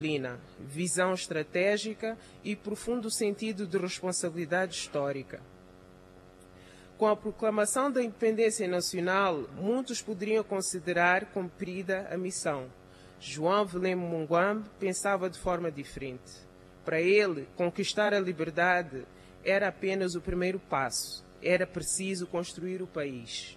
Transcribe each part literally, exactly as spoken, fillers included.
visão estratégica e profundo sentido de responsabilidade histórica. Com a proclamação da independência nacional, muitos poderiam considerar cumprida a missão. João Velemo Munguambe pensava de forma diferente. Para ele, conquistar a liberdade era apenas o primeiro passo. Era preciso construir o país.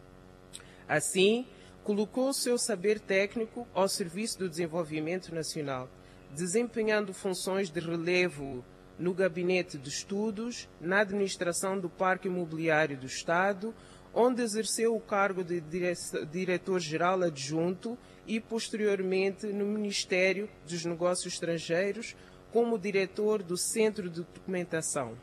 Assim, colocou o seu saber técnico ao serviço do desenvolvimento nacional, desempenhando funções de relevo no Gabinete de Estudos, na administração do Parque Imobiliário do Estado, onde exerceu o cargo de diretor-geral adjunto e, posteriormente, no Ministério dos Negócios Estrangeiros, como diretor do Centro de Documentação.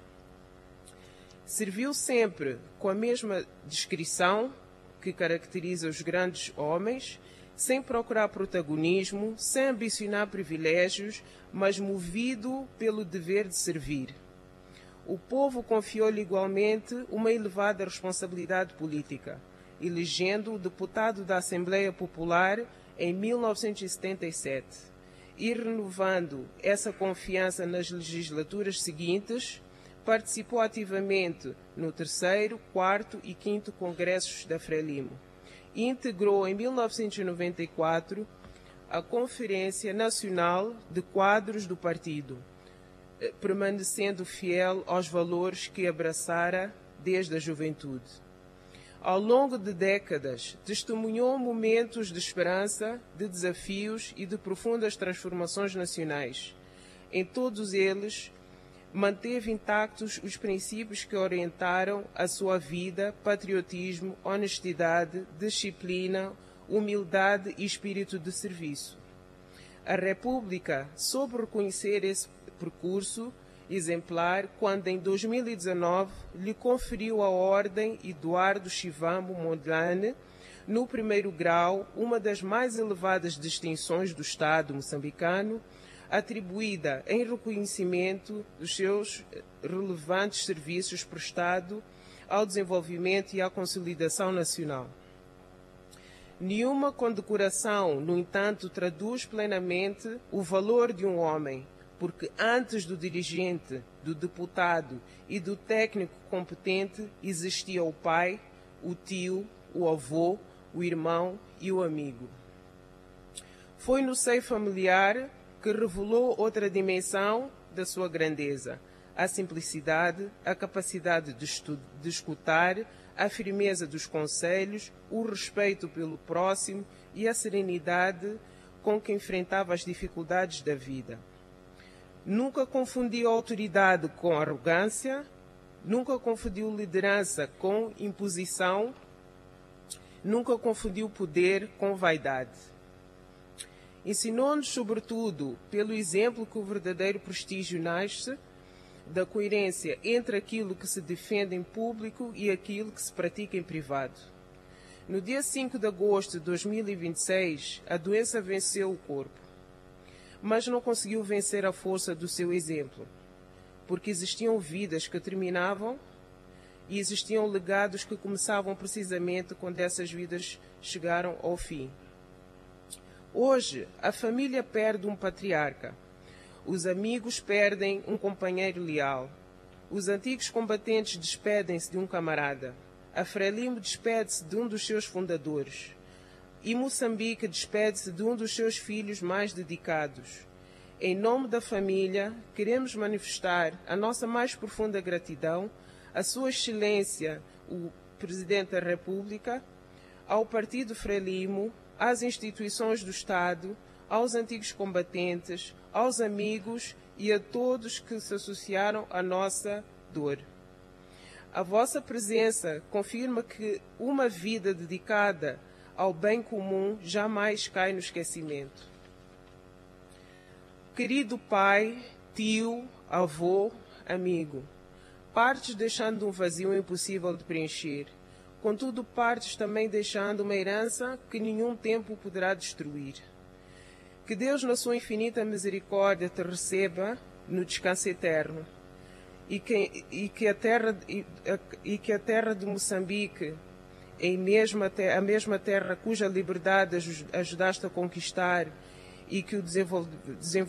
Serviu sempre com a mesma discrição que caracteriza os grandes homens, sem procurar protagonismo, sem ambicionar privilégios, mas movido pelo dever de servir. O povo confiou-lhe igualmente uma elevada responsabilidade política, elegendo-o deputado da Assembleia Popular em mil novecentos e setenta e sete e renovando essa confiança nas legislaturas seguintes. Participou ativamente no terceiro, quarto e quinto congressos da Frelimo e integrou em mil novecentos e noventa e quatro a Conferência Nacional de Quadros do Partido, permanecendo fiel aos valores que abraçara desde a juventude. Ao longo de décadas, testemunhou momentos de esperança, de desafios e de profundas transformações nacionais. Em todos eles, manteve intactos os princípios que orientaram a sua vida: patriotismo, honestidade, disciplina, humildade e espírito de serviço. A República soube reconhecer esse percurso exemplar quando, em dois mil e dezenove, lhe conferiu a Ordem Eduardo Chivambo Mondlane, no primeiro grau, uma das mais elevadas distinções do Estado moçambicano, atribuída em reconhecimento dos seus relevantes serviços prestados ao desenvolvimento e à consolidação nacional. Nenhuma condecoração, no entanto, traduz plenamente o valor de um homem, porque antes do dirigente, do deputado e do técnico competente existia o pai, o tio, o avô, o irmão e o amigo. Foi no seio familiar que revelou outra dimensão da sua grandeza: a simplicidade, a capacidade de, de escutar, a firmeza dos conselhos, o respeito pelo próximo e a serenidade com que enfrentava as dificuldades da vida. Nunca confundiu autoridade com arrogância, nunca confundiu liderança com imposição, nunca confundiu poder com vaidade. Ensinou-nos, sobretudo, pelo exemplo, que o verdadeiro prestígio nasce da coerência entre aquilo que se defende em público e aquilo que se pratica em privado. No dia cinco de agosto de dois mil e vinte e seis, a doença venceu o corpo, mas não conseguiu vencer a força do seu exemplo, porque existiam vidas que terminavam e existiam legados que começavam precisamente quando essas vidas chegaram ao fim. Hoje, a família perde um patriarca, os amigos perdem um companheiro leal, os antigos combatentes despedem-se de um camarada, a Frelimo despede-se de um dos seus fundadores, e Moçambique despede-se de um dos seus filhos mais dedicados. Em nome da família, queremos manifestar a nossa mais profunda gratidão à Sua Excelência, o Presidente da República, ao Partido Frelimo, às instituições do Estado, aos antigos combatentes, aos amigos e a todos que se associaram à nossa dor. A vossa presença confirma que uma vida dedicada ao bem comum jamais cai no esquecimento. Querido pai, tio, avô, amigo, partes deixando um vazio impossível de preencher. Contudo, partes também deixando uma herança que nenhum tempo poderá destruir. Que Deus, na sua infinita misericórdia, te receba no descanso eterno e que, e que, a, terra, e, e que a terra de Moçambique, em mesma, a mesma terra cuja liberdade ajudaste a conquistar e que o desenvolvimento